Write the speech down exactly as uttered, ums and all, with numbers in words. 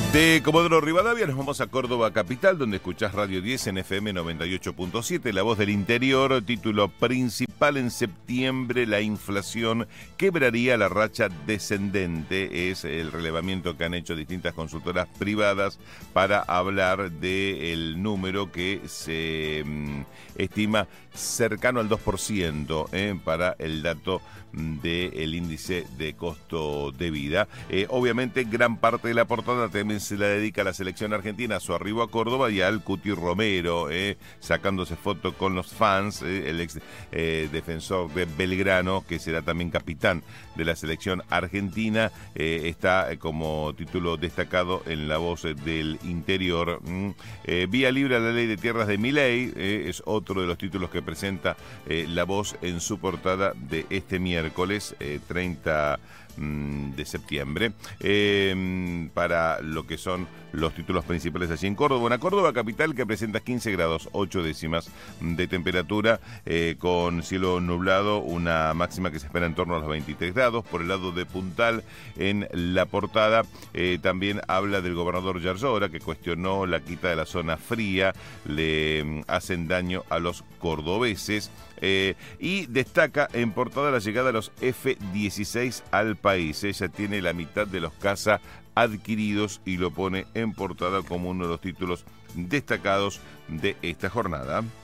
De Comodoro Rivadavia nos vamos a Córdoba capital, donde escuchás Radio diez en F M noventa y ocho punto siete, La Voz del Interior, título principal: en septiembre la inflación quebraría la racha descendente. Es el relevamiento que han hecho distintas consultoras privadas para hablar del número que se mm, estima cercano al dos por ciento eh, para el dato del índice de costo de vida. Eh, obviamente gran parte de la portada también se la dedica a la selección argentina, a su arribo a Córdoba y al Cuti Romero, eh, sacándose foto con los fans, eh, el ex eh, defensor de Belgrano, que será también capitán de la selección argentina, eh, está eh, como título destacado en La Voz del Interior. Mm. Eh, vía libre a la ley de tierras de Milei, eh, es otro de los títulos que presenta eh, La Voz en su portada de este miércoles eh, treinta de septiembre, eh, para lo que son los títulos principales allí en Córdoba. Una Córdoba capital que presenta quince grados, ocho décimas de temperatura, eh, con cielo nublado, una máxima que se espera en torno a los veintitrés grados. Por el lado de Puntal, en la portada, eh, también habla del gobernador Yarlora, que cuestionó la quita de la zona fría, le mm, hacen daño a los cordobeses. Eh, y destaca en portada la llegada de los F dieciséis al país. Ella tiene la mitad de los caza adquiridos y lo pone en portada como uno de los títulos destacados de esta jornada.